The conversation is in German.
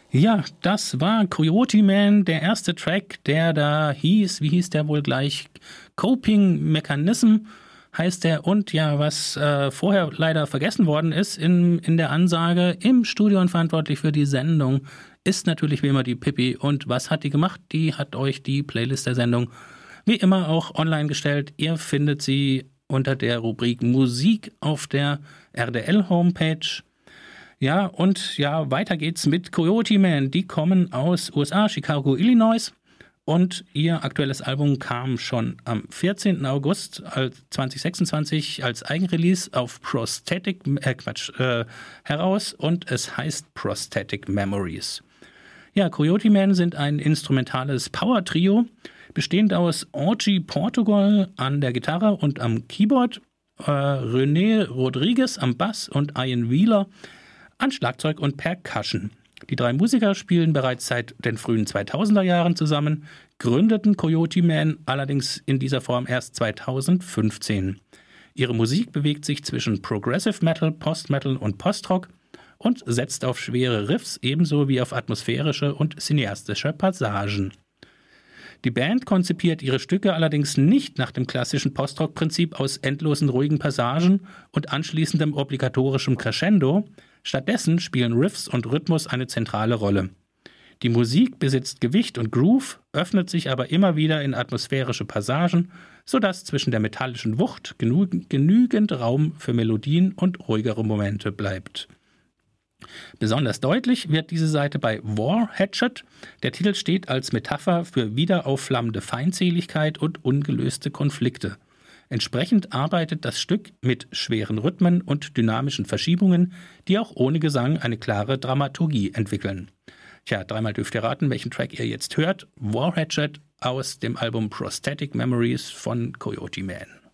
Ja, das war Coyote Man, der erste Track, der da hieß, wie hieß der wohl gleich? Coping Mechanism heißt der. Und ja, was vorher leider vergessen worden ist in der Ansage, im Studio und verantwortlich für die Sendung ist natürlich wie immer die Pippi. Und was hat die gemacht? Die hat euch die Playlist der Sendung wie immer auch online gestellt. Ihr findet sie unter der Rubrik Musik auf der RDL-Homepage. Ja, und ja, weiter geht's mit Coyote Man. Die kommen aus USA, Chicago, Illinois. Und ihr aktuelles Album kam schon am 14. August 2026 als Eigenrelease auf heraus. Und es heißt Prosthetic Memories. Ja, Coyote Man sind ein instrumentales Power-Trio, bestehend aus Orgy Portugal an der Gitarre und am Keyboard, René Rodriguez am Bass und Ian Wheeler an Schlagzeug und Percussion. Die drei Musiker spielen bereits seit den frühen 2000er Jahren zusammen, gründeten Coyote Man allerdings in dieser Form erst 2015. Ihre Musik bewegt sich zwischen Progressive Metal, Post-Metal und Post-Rock und setzt auf schwere Riffs ebenso wie auf atmosphärische und cineastische Passagen. Die Band konzipiert ihre Stücke allerdings nicht nach dem klassischen Post-Rock-Prinzip aus endlosen ruhigen Passagen und anschließendem obligatorischem Crescendo. Stattdessen spielen Riffs und Rhythmus eine zentrale Rolle. Die Musik besitzt Gewicht und Groove, öffnet sich aber immer wieder in atmosphärische Passagen, sodass zwischen der metallischen Wucht genügend Raum für Melodien und ruhigere Momente bleibt. Besonders deutlich wird diese Seite bei War Hatchet. Der Titel steht als Metapher für wiederaufflammende Feindseligkeit und ungelöste Konflikte. Entsprechend arbeitet das Stück mit schweren Rhythmen und dynamischen Verschiebungen, die auch ohne Gesang eine klare Dramaturgie entwickeln. Tja, dreimal dürft ihr raten, welchen Track ihr jetzt hört. War Hatchet aus dem Album Prosthetic Memories von Coyote Man.